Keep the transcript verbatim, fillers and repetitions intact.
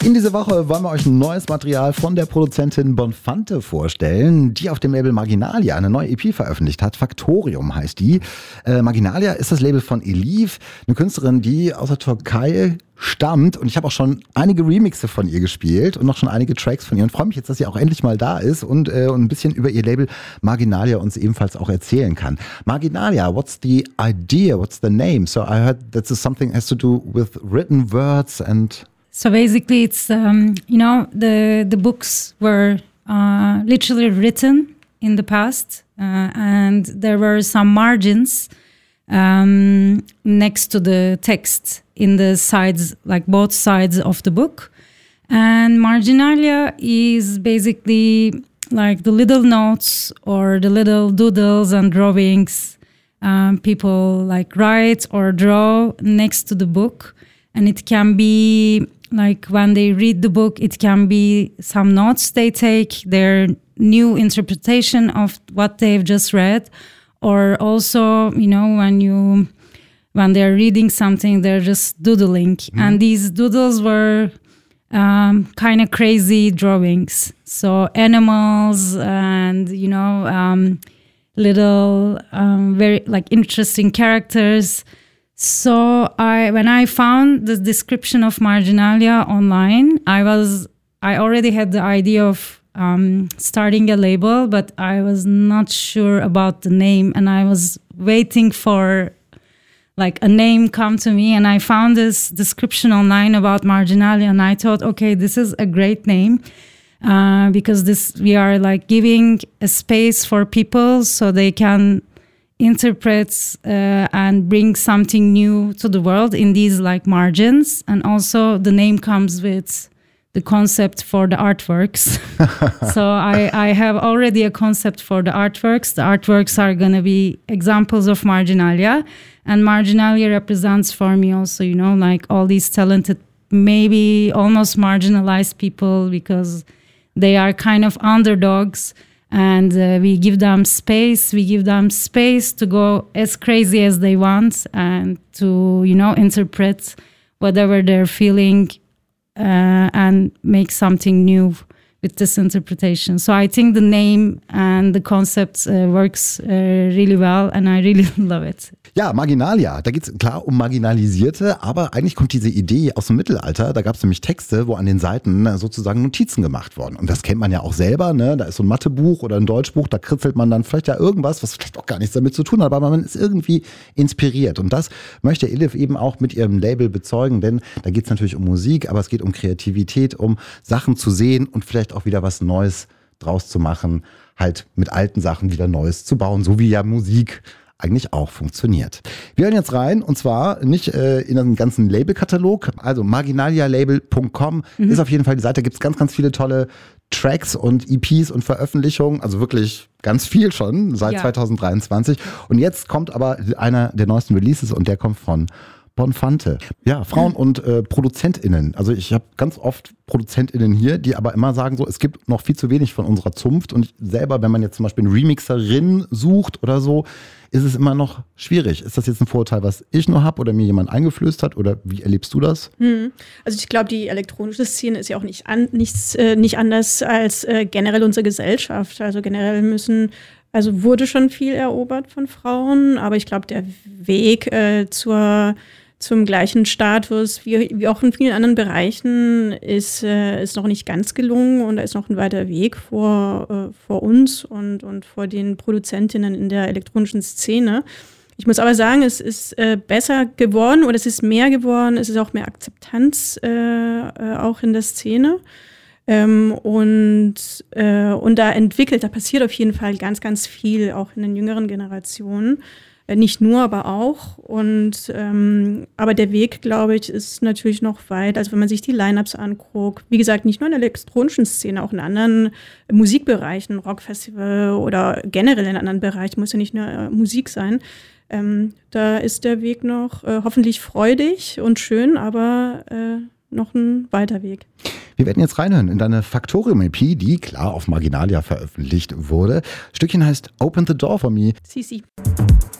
In dieser Woche wollen wir euch ein neues Material von der Produzentin Bonfante vorstellen, die auf dem Label Marginalia eine neue E P veröffentlicht hat. Faktorium heißt die. Äh, Marginalia ist das Label von Elif, eine Künstlerin, die aus der Türkei stammt. Und ich habe auch schon einige Remixe von ihr gespielt und noch schon einige Tracks von ihr. Und freue mich jetzt, dass sie auch endlich mal da ist und, äh, und ein bisschen über ihr Label Marginalia uns ebenfalls auch erzählen kann. Marginalia, what's the idea? What's the name? So I heard that this something has to do with written words and... So basically, it's um, you know the the books were uh, literally written in the past, uh, and there were some margins um, next to the text in the sides, like both sides of the book. And Marginalia is basically like the little notes or the little doodles and drawings um, people like write or draw next to the book, and it can be. Like when they read the book, it can be some notes they take, their new interpretation of what they've just read, or also, you know, when you when they're reading something, they're just doodling. Mm. And these doodles were um, kind of crazy drawings. So animals and, you know, um, little, um, very like interesting characters. So I, when I found the description of Marginalia online, I was, I already had the idea of um, starting a label, but I was not sure about the name, and I was waiting for like a name come to me, and I found this description online about Marginalia, and I thought, okay, this is a great name uh, because this we are like giving a space for people so they can interprets uh, and bring something new to the world in these like margins. And also the name comes with the concept for the artworks. So I, I have already a concept for the artworks. The artworks are going to be examples of Marginalia, and Marginalia represents for me also, you know, like all these talented, maybe almost marginalized people, because they are kind of underdogs. And uh, we give them space, we give them space to go as crazy as they want and to, you know, interpret whatever they're feeling uh, and make something new with this interpretation. So I think the name and the concept uh, works uh, really well, and I really love it. Ja, Marginalia, da geht es klar um Marginalisierte, aber eigentlich kommt diese Idee aus dem Mittelalter. Da gab es nämlich Texte, wo an den Seiten sozusagen Notizen gemacht wurden. Und das kennt man ja auch selber, ne? Da ist so ein Mathebuch oder ein Deutschbuch, da kritzelt man dann vielleicht ja irgendwas, was vielleicht auch gar nichts damit zu tun hat, aber man ist irgendwie inspiriert. Und das möchte Elif eben auch mit ihrem Label bezeugen, denn da geht es natürlich um Musik, aber es geht um Kreativität, um Sachen zu sehen und vielleicht auch wieder was Neues draus zu machen, halt mit alten Sachen wieder Neues zu bauen, so wie ja Musik eigentlich auch funktioniert. Wir hören jetzt rein, und zwar nicht äh, in den ganzen Labelkatalog, also marginalialabel punkt com mhm. ist auf jeden Fall die Seite, da gibt es ganz, ganz viele tolle Tracks und E Ps und Veröffentlichungen, also wirklich ganz viel schon seit ja. zwanzig dreiundzwanzig. Und jetzt kommt aber einer der neuesten Releases, und der kommt von Bonfante. Ja, Frauen und äh, ProduzentInnen. Also ich habe ganz oft ProduzentInnen hier, die aber immer sagen so, es gibt noch viel zu wenig von unserer Zunft, und selber, wenn man jetzt zum Beispiel eine Remixerin sucht oder so, ist es immer noch schwierig. Ist das jetzt ein Vorurteil, was ich nur habe oder mir jemand eingeflößt hat, oder wie erlebst du das? Hm. Also ich glaube, die elektronische Szene ist ja auch nicht, an, nichts, äh, nicht anders als äh, generell unsere Gesellschaft. Also generell müssen Also wurde schon viel erobert von Frauen, aber ich glaube, der Weg äh, zur zum gleichen Status wie, wie auch in vielen anderen Bereichen ist, äh, ist noch nicht ganz gelungen, und da ist noch ein weiter Weg vor, äh, vor uns und, und vor den Produzentinnen in der elektronischen Szene. Ich muss aber sagen, es ist äh, besser geworden, oder es ist mehr geworden, es ist auch mehr Akzeptanz äh, äh, auch in der Szene. Ähm, und, äh, und da entwickelt, da passiert auf jeden Fall ganz, ganz viel, auch in den jüngeren Generationen. Nicht nur, aber auch. Und ähm, aber der Weg, glaube ich, ist natürlich noch weit. Also wenn man sich die Line-Ups anguckt, wie gesagt, nicht nur in der elektronischen Szene, auch in anderen Musikbereichen, Rockfestival oder generell in anderen Bereichen, muss ja nicht nur äh, Musik sein. Ähm, da ist der Weg noch äh, hoffentlich freudig und schön, aber äh, noch ein weiter Weg. Wir werden jetzt reinhören in deine Faktorium-E P, die klar auf Marginalia veröffentlicht wurde. Stückchen heißt Open the Door for Me. Sisi.